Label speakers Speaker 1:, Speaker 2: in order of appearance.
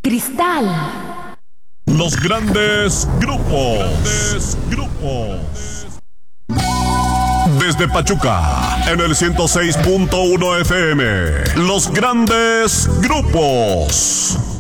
Speaker 1: Cristal.
Speaker 2: Los grandes grupos. Desde Pachuca, en el 106.1 FM. Los grandes grupos.